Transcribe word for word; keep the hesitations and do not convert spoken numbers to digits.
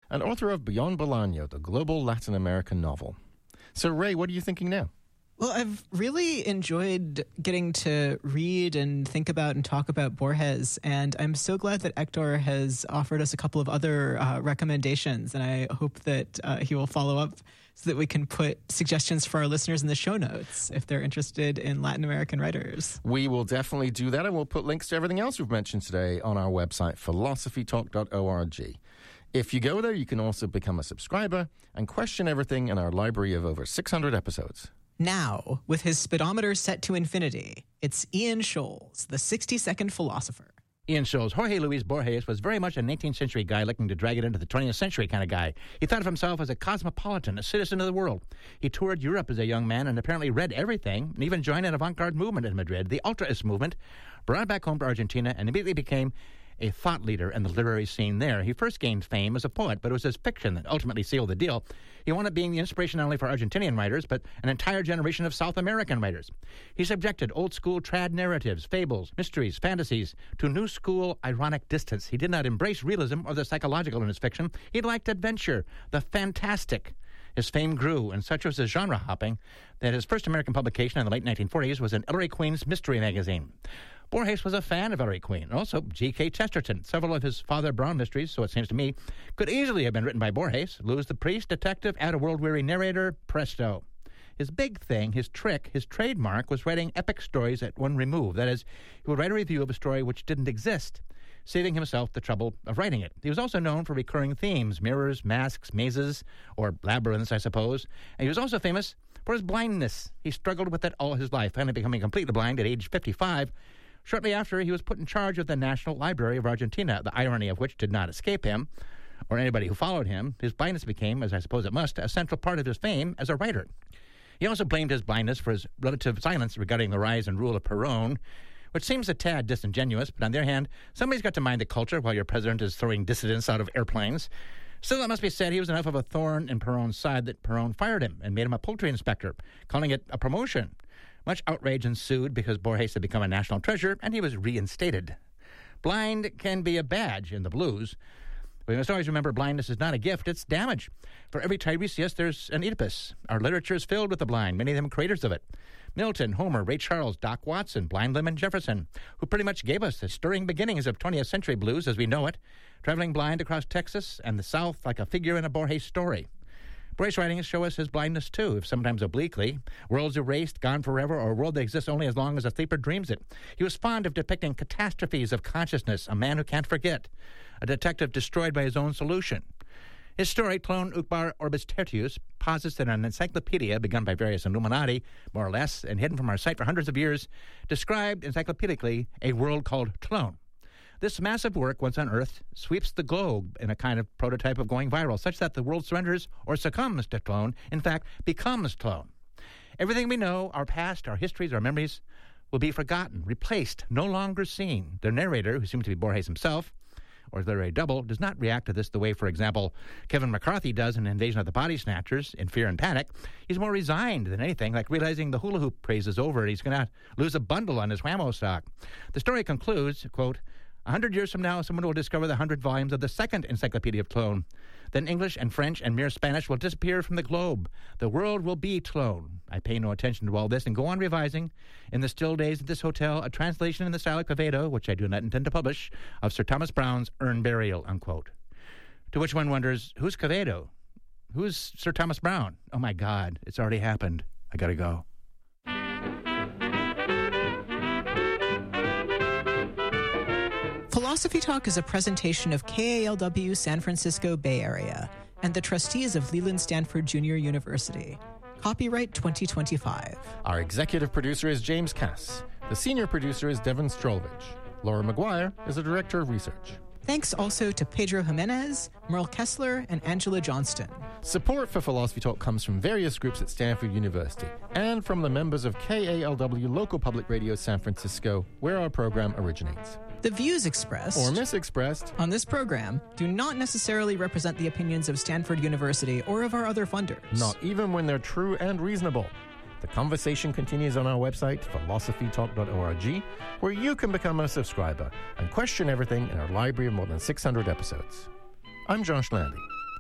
and author of Beyond Bolaño, the global Latin American novel. So, Ray, what are you thinking now? Well, I've really enjoyed getting to read and think about and talk about Borges, and I'm so glad that Hector has offered us a couple of other uh, recommendations, and I hope that uh, he will follow up so that we can put suggestions for our listeners in the show notes if they're interested in Latin American writers. We will definitely do that, and we'll put links to everything else we've mentioned today on our website, philosophy talk dot org. If you go there, you can also become a subscriber and question everything in our library of over six hundred episodes. Now, with his speedometer set to infinity, it's Ian Scholes, the sixty-second philosopher. Ian Scholes. Jorge Luis Borges was very much an eighteenth century guy looking to drag it into the twentieth century kind of guy. He thought of himself as a cosmopolitan, a citizen of the world. He toured Europe as a young man and apparently read everything, and even joined an avant-garde movement in Madrid, the Ultraist movement, brought back home to Argentina, and immediately became a thought leader in the literary scene there. He first gained fame as a poet, but it was his fiction that ultimately sealed the deal. He wound up being the inspiration not only for Argentinian writers, but an entire generation of South American writers. He subjected old-school trad narratives, fables, mysteries, fantasies to new-school ironic distance. He did not embrace realism or the psychological in his fiction. He liked adventure, the fantastic. His fame grew, and such was his genre hopping that his first American publication in the late nineteen forties was in Ellery Queen's Mystery Magazine. Borges was a fan of Ellery Queen, and also G K Chesterton. Several of his Father Brown mysteries, so it seems to me, could easily have been written by Borges. Lose the priest, detective, add a world-weary narrator, presto. His big thing, his trick, his trademark was writing epic stories at one remove. That is, he would write a review of a story which didn't exist, saving himself the trouble of writing it. He was also known for recurring themes, mirrors, masks, mazes, or labyrinths, I suppose. And he was also famous for his blindness. He struggled with it all his life, finally becoming completely blind at age fifty-five. Shortly after, he was put in charge of the National Library of Argentina, the irony of which did not escape him, or anybody who followed him. His blindness became, as I suppose it must, a central part of his fame as a writer. He also blamed his blindness for his relative silence regarding the rise and rule of Perón, which seems a tad disingenuous, but on the other hand, somebody's got to mind the culture while your president is throwing dissidents out of airplanes. Still, it must be said he was enough of a thorn in Perón's side that Perón fired him and made him a poultry inspector, calling it a promotion. Much outrage ensued because Borges had become a national treasure, and he was reinstated. Blind can be a badge in the blues. We must always remember blindness is not a gift, it's damage. For every Tiresias, there's an Oedipus. Our literature is filled with the blind, many of them creators of it. Milton, Homer, Ray Charles, Doc Watson, Blind Lemon Jefferson, who pretty much gave us the stirring beginnings of twentieth century blues as we know it, traveling blind across Texas and the South like a figure in a Borges story. Borges' writings show us his blindness, too, if sometimes obliquely. Worlds erased, gone forever, or a world that exists only as long as a sleeper dreams it. He was fond of depicting catastrophes of consciousness, a man who can't forget, a detective destroyed by his own solution. His story, Clone Ucbar Orbis Tertius, posits that an encyclopedia begun by various Illuminati, more or less, and hidden from our sight for hundreds of years, described encyclopedically a world called Tlön. This massive work, once unearthed, sweeps the globe in a kind of prototype of going viral, such that the world surrenders or succumbs to Tlön, in fact, becomes Tlön. Everything we know, our past, our histories, our memories, will be forgotten, replaced, no longer seen. The narrator, who seems to be Borges himself, or his literary double, does not react to this the way, for example, Kevin McCarthy does in Invasion of the Body Snatchers, in Fear and Panic. He's more resigned than anything, like realizing the hula hoop craze is over and he's going to lose a bundle on his whammo stock. The story concludes, quote, A hundred years from now, someone will discover the hundred volumes of the second Encyclopedia of Tlön. Then English and French and mere Spanish will disappear from the globe. The world will be Tlön. I pay no attention to all this and go on revising, in the still days at this hotel, a translation in the style of Quevedo, which I do not intend to publish, of Sir Thomas Browne's Urn Burial, unquote. To which one wonders, who's Quevedo? Who's Sir Thomas Browne? Oh, my God, it's already happened. I gotta go. Philosophy Talk is a presentation of K A L W San Francisco Bay Area and the trustees of Leland Stanford Junior University. Copyright twenty twenty-five. Our executive producer is James Cass. The senior producer is Devin Strolovich. Laura McGuire is the director of research. Thanks also to Pedro Jimenez, Merle Kessler, and Angela Johnston. Support for Philosophy Talk comes from various groups at Stanford University and from the members of K A L W Local Public Radio San Francisco, where our program originates. The views expressed or misexpressed on this program do not necessarily represent the opinions of Stanford University or of our other funders. Not even when they're true and reasonable. The conversation continues on our website, philosophy talk dot org, where you can become a subscriber and question everything in our library of more than six hundred episodes. I'm Josh Landy.